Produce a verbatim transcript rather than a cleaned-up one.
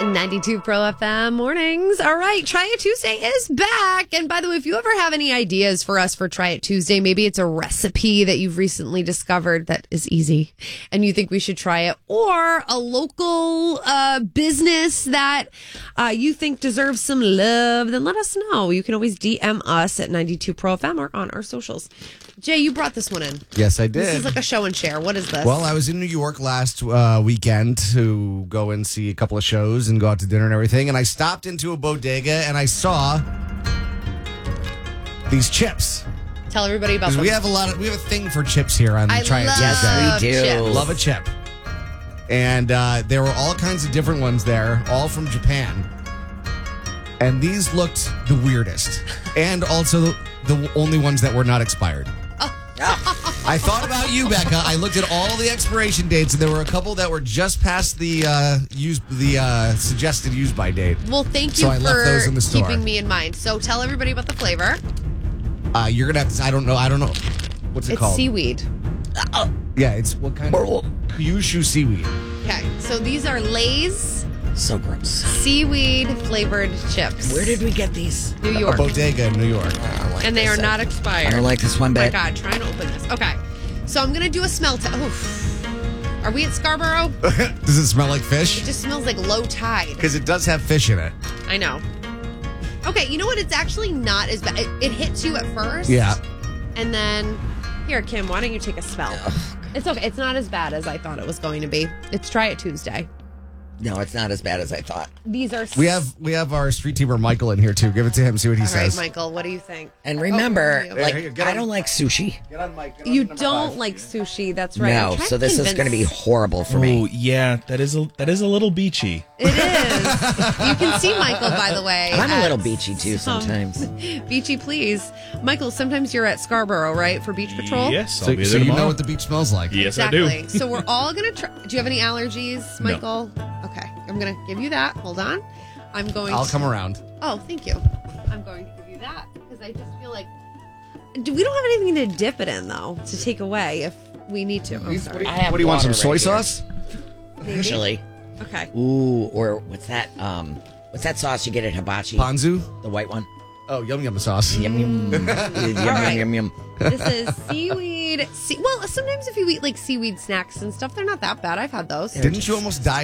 ninety-two Pro F M mornings. All right, Try It Tuesday is back. And by the way, if you ever have any ideas for us for Try It Tuesday, maybe it's a recipe that you've recently discovered that is easy and you think we should try it, or a local uh, business that uh, you think deserves some love, then let us know. You can always D M us at ninety-two Pro F M or on our socials. Jay, you brought this one in. Yes, I did. This is like a show and share. What is this? Well, I was in New York last uh, weekend to go and see a couple of shows and go out to dinner and everything. And I stopped into a bodega and I saw these chips. Tell everybody about Because them. we have a lot of we have a thing for chips here on I Try It love Tuesday. Yes, we do. chips. Love a chip. And uh, there were all kinds of different ones there, all from Japan. And these looked the weirdest. And also the only ones that were not expired. I thought about you, Becca. I looked at all the expiration dates, and there were a couple that were just past the uh, use the uh, suggested use by date. Well, thank So you I left for those in the store. keeping me in mind. So tell everybody about the flavor. Uh, you're gonna have to. I don't know. I don't know. What's it It's called? seaweed. Yeah, it's what kind of Kyushu seaweed. Okay, so these are Lay's So gross. seaweed flavored chips. Where did we get these? New A York? bodega in New York. I don't like And they this. are not I expired. don't like this one Oh my bit. God, try and open this. Okay, so I'm gonna do a smell test. Oof. Are we at Scarborough? Does it smell like It fish? just smells like low tide. Because it does have fish in it. I know. Okay, you know what? It's actually not as bad. It, it hits you at first. Yeah. And then, here, Kim, why don't you take a smell? It's okay. It's not as bad as I thought it was going to be. It's Try It Tuesday. No, it's not as bad as I thought. These are. We have we have our street teamer Michael in here too. Give it to him. See what he All says. right, Michael. What do you think? And remember, Oh, like, here, get I on- don't like sushi. Get on, Mike. Get You don't like sushi. That's right. I'm No, trying so to this is going to be convince- horrible for Oh, me. yeah, that is a that is a little beachy. It is. You can see Michael, by the way. I'm a at little beachy too sometimes. Beachy, please. Michael, sometimes you're at Scarborough, right, for Beach Patrol? Yes, I'll So, be so there you know tomorrow. what the beach smells like. Yes, Exactly. I do. So we're all going to try. Do you have any allergies, No. Michael? Okay. I'm going to give you that. Hold on. I'm going I'll to. come around. Oh, thank you. I'm going to give you that because I just feel like. Do, we don't have anything to dip it in, though, to take away if we need to. I'm sorry. I have What do you want? Some water soy right here. sauce? Maybe? Actually, Okay. ooh, or what's that? Um, what's that sauce you get at Hibachi? Ponzu? The white one. Oh, yum yum sauce. Yum yum yum yum right. yum yum. This is seaweed. Se- well, sometimes if you eat like seaweed snacks and stuff, they're not that bad. I've had those. Didn't you almost die